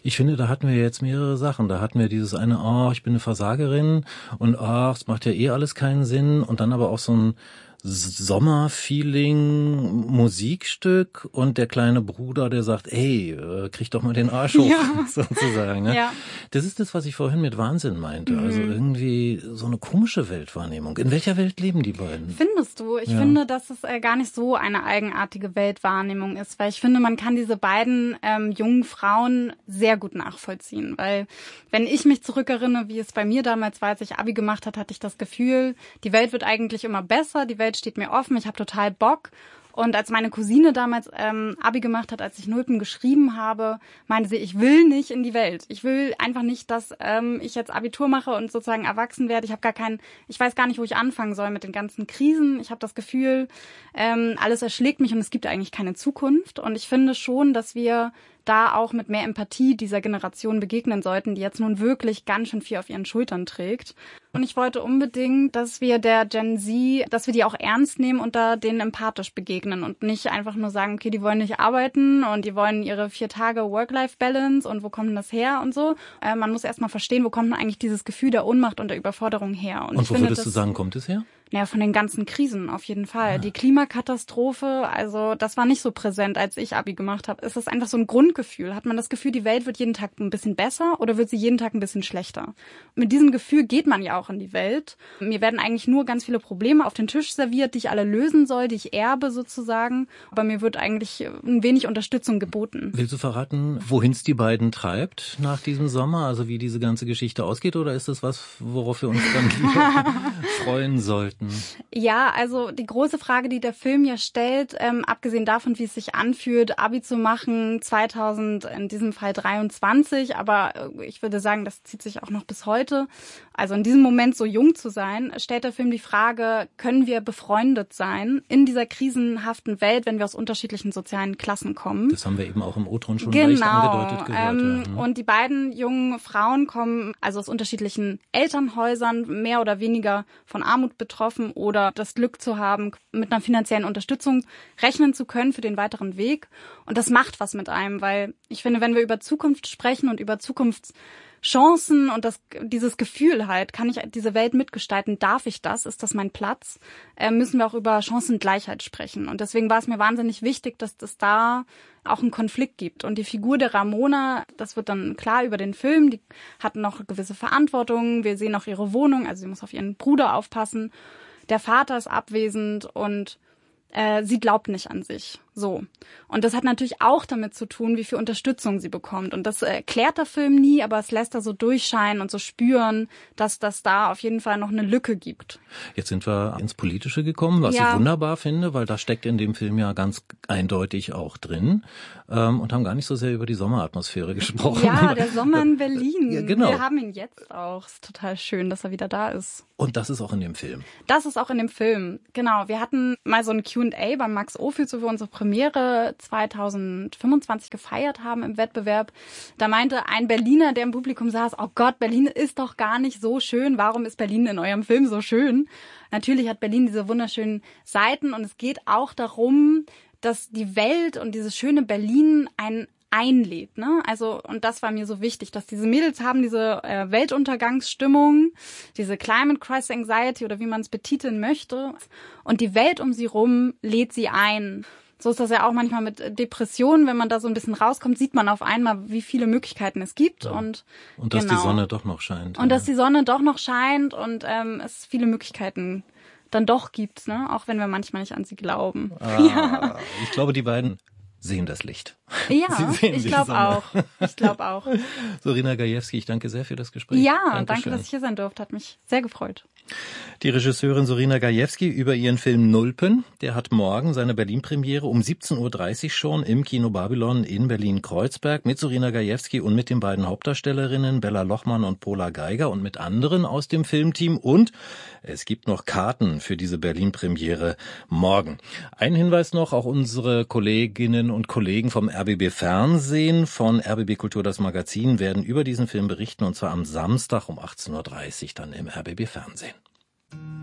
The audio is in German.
Ich finde, da hatten wir jetzt mehrere Sachen. Da hatten wir dieses eine, ich bin eine Versagerin und es macht ja eh alles keinen Sinn. Und dann aber auch so ein Sommerfeeling Musikstück und der kleine Bruder, der sagt, ey, krieg doch mal den Arsch hoch, sozusagen. Ne? Ja. Das ist das, was ich vorhin mit Wahnsinn meinte. Also irgendwie so eine komische Weltwahrnehmung. In welcher Welt leben die beiden? Findest du? Ich finde, dass es gar nicht so eine eigenartige Weltwahrnehmung ist, weil ich finde, man kann diese beiden jungen Frauen sehr gut nachvollziehen, weil wenn ich mich zurückerinnere, wie es bei mir damals war, als ich Abi gemacht hat, hatte ich das Gefühl, die Welt wird eigentlich immer besser, die Welt steht mir offen, ich habe total Bock. Und als meine Cousine damals Abi gemacht hat, als ich Nulpen geschrieben habe, meinte sie, ich will nicht in die Welt. Ich will einfach nicht, dass ich jetzt Abitur mache und sozusagen erwachsen werde. Ich weiß gar nicht, wo ich anfangen soll mit den ganzen Krisen. Ich habe das Gefühl, alles erschlägt mich und es gibt eigentlich keine Zukunft. Und ich finde schon, dass wir da auch mit mehr Empathie dieser Generation begegnen sollten, die jetzt nun wirklich ganz schön viel auf ihren Schultern trägt. Und ich wollte unbedingt, dass wir der Gen Z, dass wir die auch ernst nehmen und da denen empathisch begegnen und nicht einfach nur sagen, okay, die wollen nicht arbeiten und die wollen ihre 4 Tage Work-Life-Balance und wo kommt denn das her und so. Man muss erstmal verstehen, wo kommt denn eigentlich dieses Gefühl der Ohnmacht und der Überforderung her. Und wo würdest du sagen, kommt es her? Ja, von den ganzen Krisen auf jeden Fall. Ja. Die Klimakatastrophe, also das war nicht so präsent, als ich Abi gemacht habe. Es ist einfach so ein Grundgefühl. Hat man das Gefühl, die Welt wird jeden Tag ein bisschen besser oder wird sie jeden Tag ein bisschen schlechter? Mit diesem Gefühl geht man ja auch in die Welt. Mir werden eigentlich nur ganz viele Probleme auf den Tisch serviert, die ich alle lösen soll, die ich erbe sozusagen. Aber mir wird eigentlich ein wenig Unterstützung geboten. Willst du verraten, wohin es die beiden treibt nach diesem Sommer? Also wie diese ganze Geschichte ausgeht? Oder ist das was, worauf wir uns dann freuen sollten? Ja, also die große Frage, die der Film ja stellt, abgesehen davon, wie es sich anfühlt, Abi zu machen, 2000, in diesem Fall 23, aber ich würde sagen, das zieht sich auch noch bis heute. Also in diesem Moment so jung zu sein, stellt der Film die Frage, können wir befreundet sein in dieser krisenhaften Welt, wenn wir aus unterschiedlichen sozialen Klassen kommen? Das haben wir eben auch im O-Ton schon leicht angedeutet gehört. Und die beiden jungen Frauen kommen also aus unterschiedlichen Elternhäusern, mehr oder weniger von Armut betroffen oder das Glück zu haben, mit einer finanziellen Unterstützung rechnen zu können für den weiteren Weg. Und das macht was mit einem, weil ich finde, wenn wir über Zukunft sprechen und über Zukunftschancen und dieses Gefühl halt, kann ich diese Welt mitgestalten, darf ich das, ist das mein Platz, müssen wir auch über Chancengleichheit sprechen. Und deswegen war es mir wahnsinnig wichtig, dass es da auch einen Konflikt gibt. Und die Figur der Ramona, das wird dann klar über den Film, die hat noch gewisse Verantwortung, wir sehen auch ihre Wohnung, also sie muss auf ihren Bruder aufpassen. Der Vater ist abwesend und sie glaubt nicht an sich. So. Und das hat natürlich auch damit zu tun, wie viel Unterstützung sie bekommt. Und das erklärt der Film nie, aber es lässt da so durchscheinen und so spüren, dass das da auf jeden Fall noch eine Lücke gibt. Jetzt sind wir ins Politische gekommen, was ich wunderbar finde, weil das steckt in dem Film ja ganz eindeutig auch drin und haben gar nicht so sehr über die Sommeratmosphäre gesprochen. Ja, der Sommer in Berlin. Ja, genau. Wir haben ihn jetzt auch. Ist total schön, dass er wieder da ist. Und das ist auch in dem Film. Das ist auch in dem Film, genau. Wir hatten mal so ein Q&A beim Max Ophüls, wo wir unsere Premiere 2025 gefeiert haben im Wettbewerb. Da meinte ein Berliner, der im Publikum saß, oh Gott, Berlin ist doch gar nicht so schön. Warum ist Berlin in eurem Film so schön? Natürlich hat Berlin diese wunderschönen Seiten und es geht auch darum, dass die Welt und dieses schöne Berlin einen einlädt, ne? Also, und das war mir so wichtig, dass diese Mädels haben diese Weltuntergangsstimmung, diese Climate Crisis Anxiety oder wie man es betiteln möchte. Und die Welt um sie rum lädt sie ein. So ist das ja auch manchmal mit Depressionen, wenn man da so ein bisschen rauskommt, sieht man auf einmal, wie viele Möglichkeiten es gibt. Ja. Und dass die Sonne doch noch scheint. Und dass die Sonne doch noch scheint und es viele Möglichkeiten dann doch gibt, ne? Auch wenn wir manchmal nicht an sie glauben. Ja. Ich glaube, die beiden sehen das Licht. Ja, ich glaube auch. Ich glaube auch. Sorina Gajewski, ich danke sehr für das Gespräch. Ja, danke, dass ich hier sein durfte. Hat mich sehr gefreut. Die Regisseurin Sorina Gajewski über ihren Film Nulpen. Der hat morgen seine Berlin-Premiere um 17.30 Uhr schon im Kino Babylon in Berlin-Kreuzberg mit Sorina Gajewski und mit den beiden Hauptdarstellerinnen Bella Lochmann und Pola Geiger und mit anderen aus dem Filmteam. Und es gibt noch Karten für diese Berlin-Premiere morgen. Ein Hinweis noch, auch unsere Kolleginnen und Kollegen vom RBB Fernsehen, von RBB Kultur das Magazin, werden über diesen Film berichten, und zwar am Samstag um 18.30 Uhr dann im RBB Fernsehen.